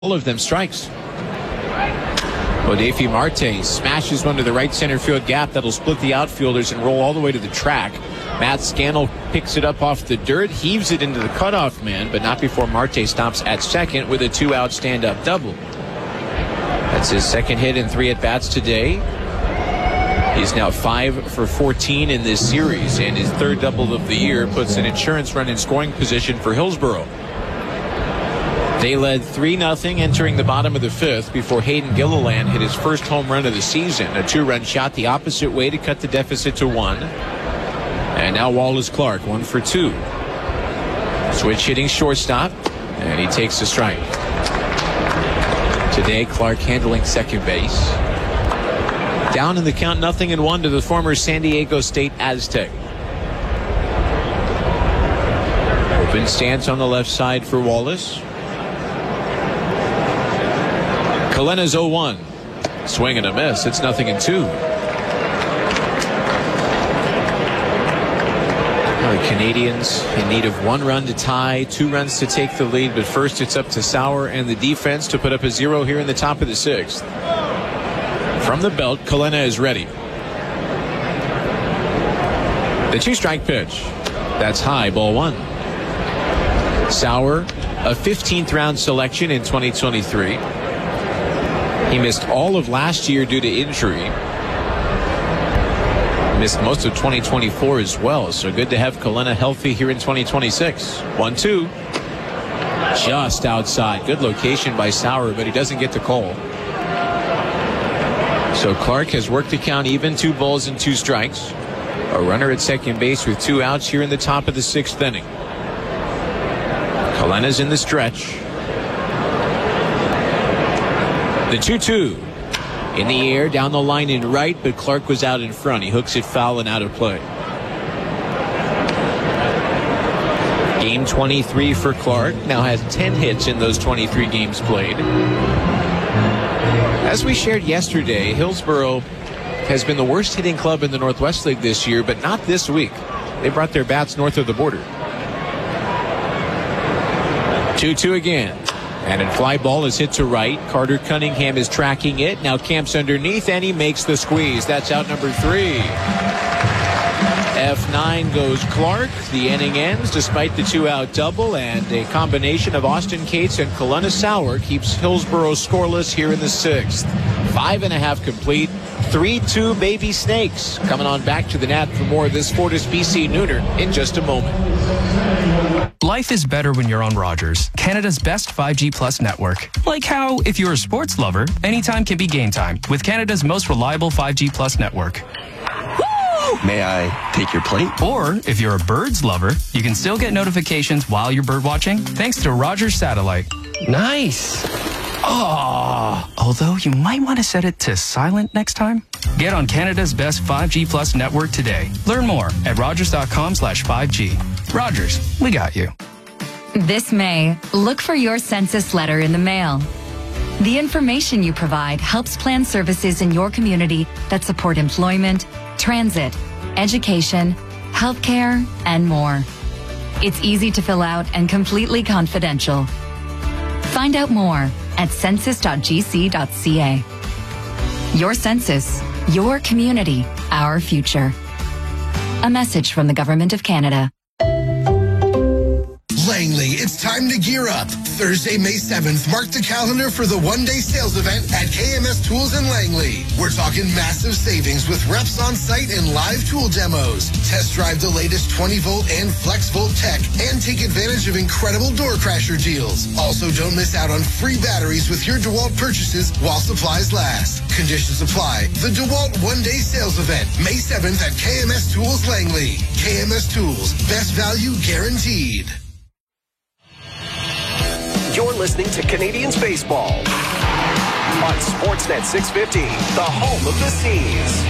All of them strikes. Odafe Marte smashes one to the right center field gap. That'll split the outfielders and roll all the way to the track. Matt Scannell picks it up off the dirt, heaves it into the cutoff man, but not before Marte stops at second with a 2-out stand-up double. That's his second hit in 3 at-bats today. He's now 5 for 14 in this series, and his third double of the year puts an insurance run in scoring position for Hillsboro. They led 3-0 entering the bottom of the 5th before Hayden Gilliland hit his first home run of the season. A 2-run shot the opposite way to cut the deficit to 1. And now Wallace Clark, 1 for 2. Switch hitting shortstop, and he takes a strike. Today, Clark handling second base. Down in the count, 0-1 to the former San Diego State Aztec. Open stance on the left side for Wallace. Kalena's 0-1. Swing and a miss. It's 0-2. The Canadians in need of 1 run to tie, 2 runs to take the lead, but first it's up to Sauer and the defense to put up a 0 here in the top of the 6th. From the belt, Kalena is ready. The 2-strike pitch. That's high, ball 1. Sauer, a 15th round selection in 2023. He missed all of last year due to injury. Missed most of 2024 as well, so good to have Kalena healthy here in 2026. 1-2. Just outside. Good location by Sauer, but he doesn't get the call. So Clark has worked the count even, 2 balls and 2 strikes. A runner at second base with 2 outs here in the top of the 6th inning. Kalena's in the stretch. The 2-2 in the air, down the line in right, but Clark was out in front. He hooks it foul and out of play. Game 23 for Clark. Now has 10 hits in those 23 games played. As we shared yesterday, Hillsboro has been the worst hitting club in the Northwest League this year, but not this week. They brought their bats north of the border. 2-2 again. And a fly ball is hit to right. Carter Cunningham is tracking it. Now Camp's underneath, and he makes the squeeze. That's out number 3. F9 goes Clark. The inning ends despite the 2-out double, and a combination of Austin Cates and Kalena Sauer keeps Hillsboro scoreless here in the 6th. 5.5 complete. 3-2 Baby Snakes. Coming on back to the Nat for more of this Fortis BC Nooner in just a moment. Life is better when you're on Rogers, Canada's best 5G Plus network. Like how, if you're a sports lover, anytime can be game time with Canada's most reliable 5G Plus network. May I take your plate? Or, if you're a birds lover, you can still get notifications while you're bird watching thanks to Rogers Satellite. Nice. Oh, although you might want to set it to silent next time. Get on Canada's best 5G Plus network today. Learn more at rogers.com/5G. Rogers, we got you. This May, look for your census letter in the mail. The information you provide helps plan services in your community that support employment, transit, education, healthcare, and more. It's easy to fill out and completely confidential. Find out more at census.gc.ca. Your census, your community, our future. A message from the Government of Canada. Langley, it's time to gear up. Thursday, May 7th, mark the calendar for the one-day sales event at KMS Tools in Langley. We're talking massive savings with reps on site and live tool demos. Test drive the latest 20-volt and flex-volt tech and take advantage of incredible door crasher deals. Also, don't miss out on free batteries with your DeWalt purchases while supplies last. Conditions apply. The DeWalt one-day sales event, May 7th at KMS Tools Langley. KMS Tools, best value guaranteed. You're listening to Canadians Baseball on Sportsnet 650, the home of the Seas.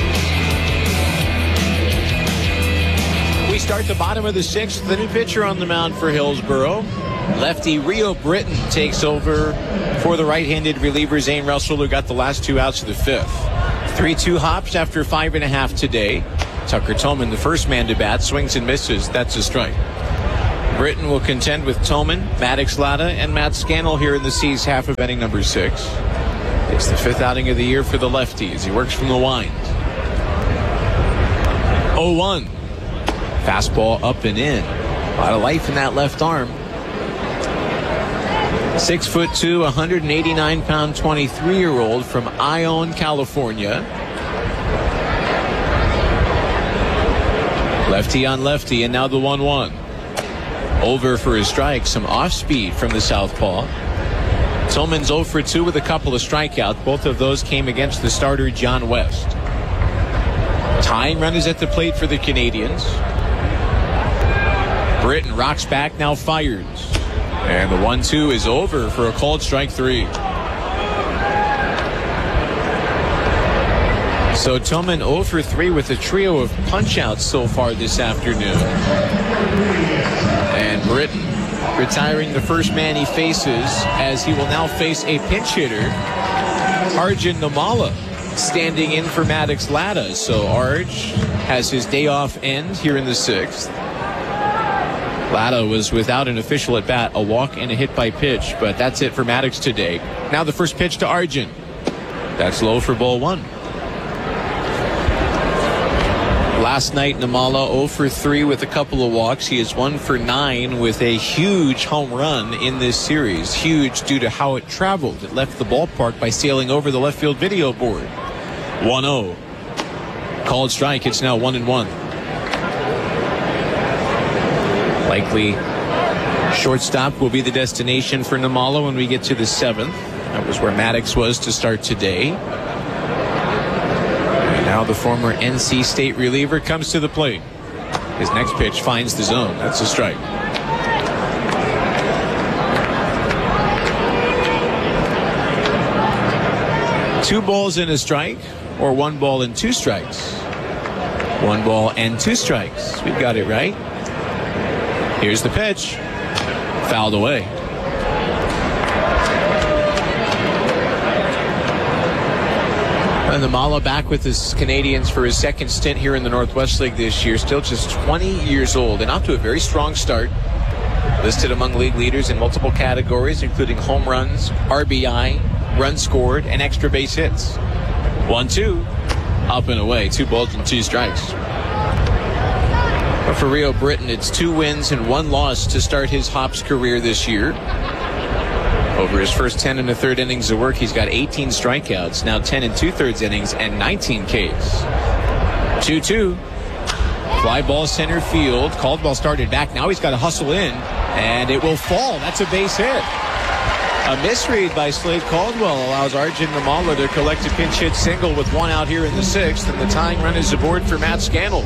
We start the bottom of the 6th. The new pitcher on the mound for Hillsboro. Lefty Rio Britton takes over for the right-handed reliever Zane Russell, who got the last 2 outs of the 5th. 3-2 hops after 5.5 today. Tucker Tolman, the first man to bat, swings and misses. That's a strike. Britton will contend with Tillman, Maddox Latta, and Matt Scannell here in the C's half of inning number 6. It's the 5th outing of the year for the lefty as he works from the wind. 0-1. Fastball up and in. A lot of life in that left arm. 6'2", 189-pound, 23-year-old from Ione, California. Lefty on lefty, and now the 1-1. Over for his strike, some off-speed from the southpaw. Tillman's 0 for 2 with a couple of strikeouts. Both of those came against the starter, John West. Tying run is at the plate for the Canadians. Britton rocks back, now fires. And the 1-2 is over for a called strike 3. So Tillman 0 for 3 with a trio of punch-outs so far this afternoon. And Britton retiring the first man he faces as he will now face a pinch hitter, Arjun Nimmala, standing in for Maddox Latta. So Arj has his day off end here in the 6th. Latta was without an official at bat, a walk and a hit by pitch, but that's it for Maddox today. Now the first pitch to Arjun. That's low for ball 1. Last night, Nimmala 0 for 3 with a couple of walks. He is 1 for 9 with a huge home run in this series. Huge due to how it traveled. It left the ballpark by sailing over the left field video board. 1-0. Called strike. It's now 1-1. Likely shortstop will be the destination for Nimmala when we get to the 7th. That was where Maddox was to start today. Now the former NC State reliever comes to the plate. His next pitch finds the zone. That's a strike. Two balls and a strike, or 1 ball and 2 strikes. 1 ball and 2 strikes. We've got it right. Here's the pitch. Fouled away. And Nimmala back with his Canadians for his second stint here in the Northwest League this year. Still just 20 years old and off to a very strong start. Listed among league leaders in multiple categories, including home runs, RBI, runs scored, and extra base hits. 1-2. Up and away. 2 balls and 2 strikes. But for Rio Britton, it's 2 wins and 1 loss to start his Hops career this year. Over his first 10 1/3 innings of work, he's got 18 strikeouts, now 10 2/3 innings, and 19 Ks. 2-2. Fly ball center field. Caldwell started back. Now he's got to hustle in, and it will fall. That's a base hit. A misread by Slade Caldwell allows Arjun Nimmala to collect a pinch hit single with 1 out here in the 6th, and the tying run is aboard for Matt Scannell.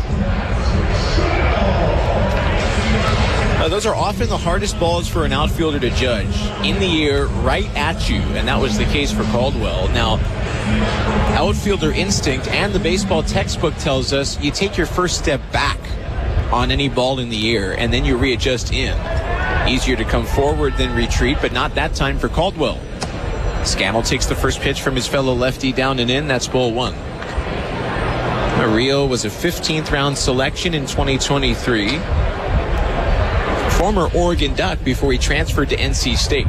Those are often the hardest balls for an outfielder to judge. In the air, right at you, and that was the case for Caldwell. Now, outfielder instinct and the baseball textbook tells us you take your first step back on any ball in the air, and then you readjust in. Easier to come forward than retreat, but not that time for Caldwell. Scannell takes the first pitch from his fellow lefty down and in. That's ball 1. Rio was a 15th round selection in 2023. Former Oregon Duck before he transferred to NC State.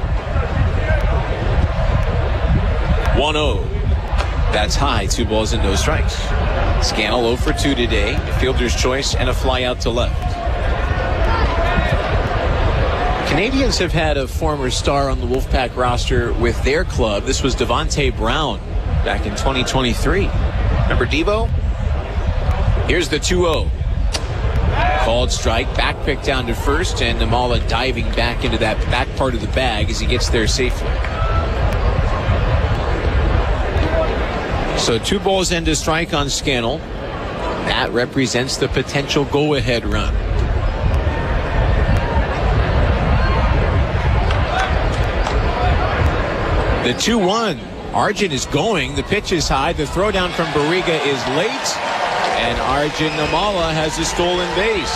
1-0. That's high. 2 balls and no strikes. Scannell 0 for 2 today. A fielder's choice and a fly out to left. Canadians have had a former star on the Wolfpack roster with their club. This was Devontae Brown back in 2023. Remember Devo? Here's the 2-0. Called strike, back pick down to first, and Nimmala diving back into that back part of the bag as he gets there safely. So 2 balls and a strike on Scannell. That represents the potential go-ahead run. The 2-1. Arjun is going. The pitch is high. The throwdown from Barriga is late. And Arjun Nimmala has a stolen base.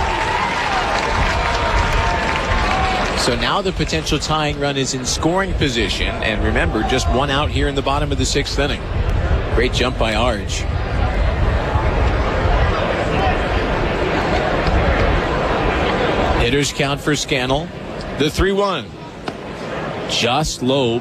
So now the potential tying run is in scoring position. And remember, just 1 out here in the bottom of the 6th inning. Great jump by Arj. Hit Hitter's count for Scannell. The 3-1. Just low